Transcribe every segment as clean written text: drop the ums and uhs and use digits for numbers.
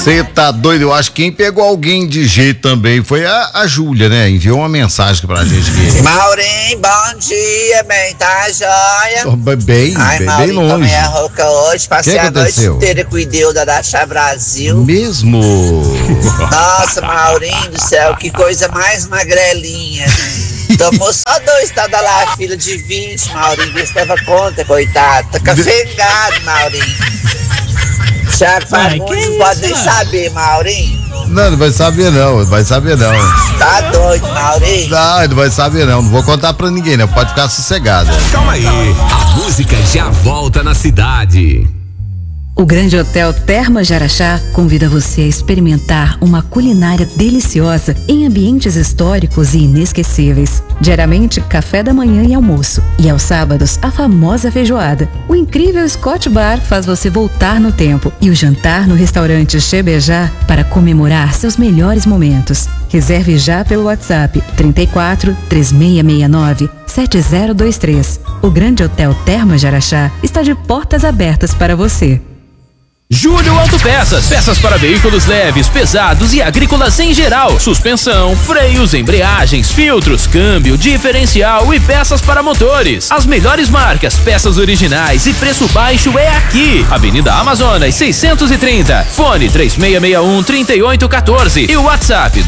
Você tá doido? Eu acho que quem pegou alguém de jeito também foi a Júlia, né? Enviou uma mensagem pra gente aqui. Maurinho, bom dia, bem, tá joia? Bem Maurinho, longe. tomei a rouca hoje, passei Que a noite aconteceu? inteira com o Ideuda da Chá Brasil. Mesmo? Nossa, Maurinho do céu, que coisa mais magrelinha. Tomou só 2 tal da lá, filha de 20, Maurinho, vê se dava conta, coitado. Tá cafengado, Maurinho. Thiago Fagundes não pode nem saber, Maurinho. Não vai saber não, Tá doido, Maurinho. Não vai saber não vou contar pra ninguém, né? Pode ficar sossegado. Calma aí, a música já volta na cidade. O Grande Hotel Termas de Araxá convida você a experimentar uma culinária deliciosa em ambientes históricos e inesquecíveis. Diariamente, café da manhã e almoço. E aos sábados, a famosa feijoada. O incrível Scott Bar faz você voltar no tempo. E o jantar no restaurante Chebejá para comemorar seus melhores momentos. Reserve já pelo WhatsApp 34 3669 7023. O Grande Hotel Termas de Araxá está de portas abertas para você. Júlio Autopeças, peças para veículos leves, pesados e agrícolas em geral. Suspensão, freios, embreagens, filtros, câmbio, diferencial e peças para motores. As melhores marcas, peças originais e preço baixo é aqui. Avenida Amazonas 630, fone 3661-3814 e o WhatsApp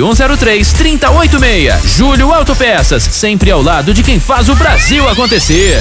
99103-3086. Júlio Autopeças, sempre ao lado de quem faz o Brasil acontecer.